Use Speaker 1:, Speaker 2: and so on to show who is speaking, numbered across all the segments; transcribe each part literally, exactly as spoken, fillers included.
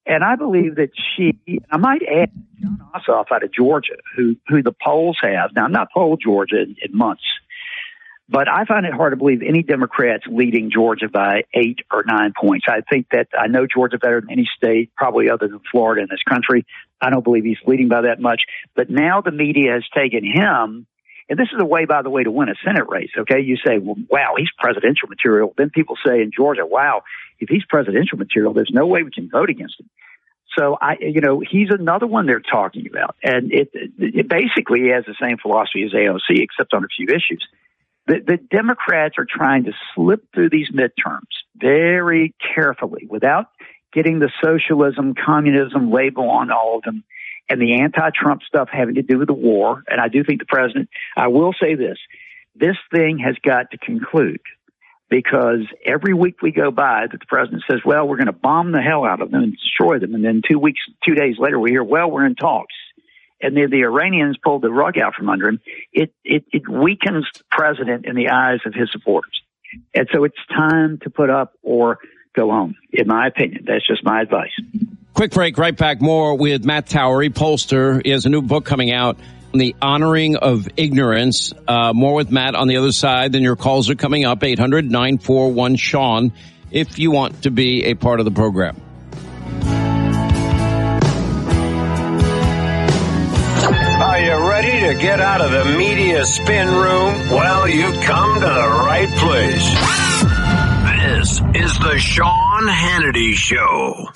Speaker 1: And I believe that she, I might add, Jon Ossoff out of Georgia, who, who the polls have. Now, I've not polled Georgia in, in months, but I find it hard to believe any Democrats leading Georgia by eight or nine points. I think that I know Georgia better than any state, probably other than Florida in this country. I don't believe he's leading by that much. But now the media has taken him, and this is a way, by the way, to win a Senate race, okay? You say, well, wow, he's presidential material. Then people say in Georgia, wow, if he's presidential material, there's no way we can vote against him. So, I, you know, he's another one they're talking about. And it, it basically has the same philosophy as A O C, except on a few issues. The, the Democrats are trying to slip through these midterms very carefully without getting the socialism, communism label on all of them and the anti-Trump stuff having to do with the war. And I do think the president, I will say this, this thing has got to conclude. Because every week we go by that the president says, well, we're going to bomb the hell out of them and destroy them. And then two weeks, two days later, we hear, well, we're in talks. And then the Iranians pulled the rug out from under him. It, it, it weakens the president in the eyes of his supporters. And so it's time to put up or go home, in my opinion. That's just my advice.
Speaker 2: Quick break, right back. More with Matt Towery, pollster. He has a new book coming out, The Honoring of Ignorance. Uh, more with Matt on the other side. Then your calls are coming up, eight hundred nine four one Sean, if you want to be a part of the program.
Speaker 3: Are you ready to get out of the media spin room? Well, you've come to the right place. This is the Sean Hannity Show.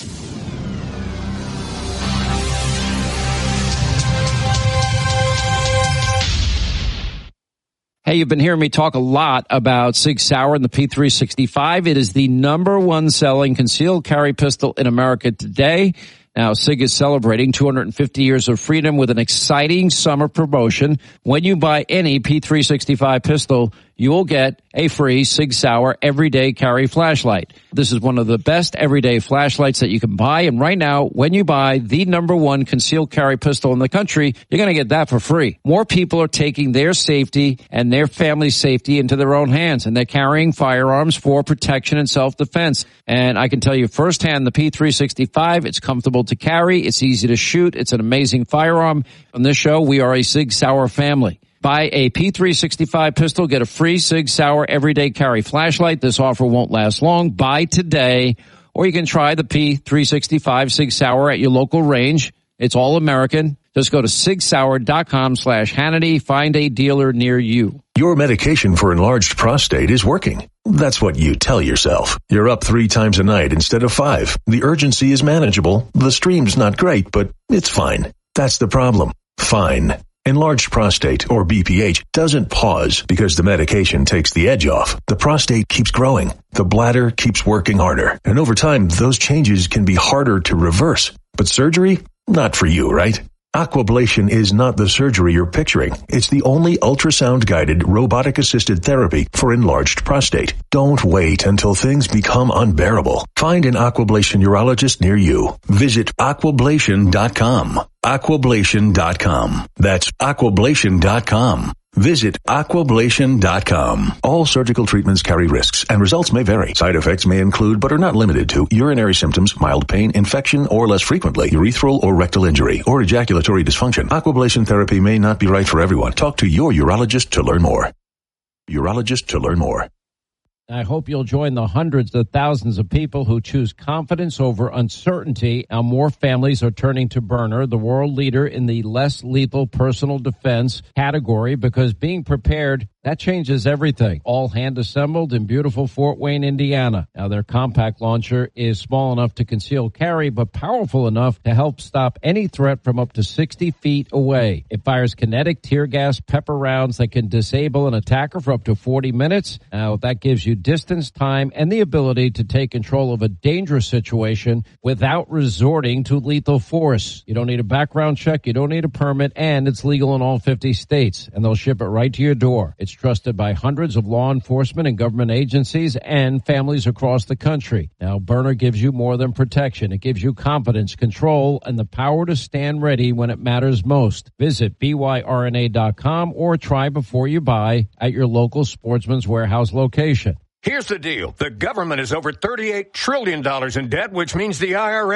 Speaker 2: Hey, you've been hearing me talk a lot about Sig Sauer and the P three sixty-five. It is the number one selling concealed carry pistol in America today. Now, Sig is celebrating two hundred fifty years of freedom with an exciting summer promotion. When you buy any P three sixty-five pistol, you will get a free Sig Sauer everyday carry flashlight. This is one of the best everyday flashlights that you can buy. And right now, when you buy the number one concealed carry pistol in the country, you're going to get that for free. More people are taking their safety and their family's safety into their own hands, and they're carrying firearms for protection and self-defense. And I can tell you firsthand, the P three sixty-five, it's comfortable to carry. It's easy to shoot. It's an amazing firearm. On this show, we are a Sig Sauer family. Buy a P three sixty-five pistol, get a free Sig Sauer everyday carry flashlight. This offer won't last long. Buy today, or you can try the P three sixty-five Sig Sauer at your local range. It's all American. Just go to sig sauer dot com slash Hannity. Find a dealer near you.
Speaker 4: Your medication for enlarged prostate is working. That's what you tell yourself. You're up three times a night instead of five. The urgency is manageable. The stream's not great, but it's fine. That's the problem. Fine. Enlarged prostate, or B P H, doesn't pause because the medication takes the edge off. The prostate keeps growing. The bladder keeps working harder. And over time, those changes can be harder to reverse. But surgery? Not for you, right? Aquablation is not the surgery you're picturing. It's the only ultrasound-guided, robotic-assisted therapy for enlarged prostate. Don't wait until things become unbearable. Find an Aquablation urologist near you. Visit aquablation dot com. aquablation dot com. That's aquablation dot com. Visit aquablation dot com. All surgical treatments carry risks, and results may vary. Side effects may include, but are not limited to, urinary symptoms, mild pain, infection, or less frequently, urethral or rectal injury, or ejaculatory dysfunction. Aquablation therapy may not be right for everyone. Talk to your urologist to learn more. Urologist to learn more.
Speaker 2: I hope you'll join the hundreds of thousands of people who choose confidence over uncertainty. Now, more families are turning to Byrna, the world leader in the less lethal personal defense category, because being prepared, that changes everything. All hand assembled in beautiful Fort Wayne, Indiana. Now, their compact launcher is small enough to conceal carry, but powerful enough to help stop any threat from up to sixty feet away. It fires kinetic tear gas pepper rounds that can disable an attacker for up to forty minutes. Now, that gives you distance, time, and the ability to take control of a dangerous situation without resorting to lethal force. You don't need a background check, you don't need a permit, and it's legal in all fifty states, and they'll ship it right to your door. It's trusted by hundreds of law enforcement and government agencies and families across the country. Now, Byrna gives you more than protection. It gives you confidence, control, and the power to stand ready when it matters most. Visit B Y R N A dot com or try before you buy at your local Sportsman's Warehouse location.
Speaker 3: Here's the deal. The government is over thirty-eight trillion dollars in debt, which means the I R S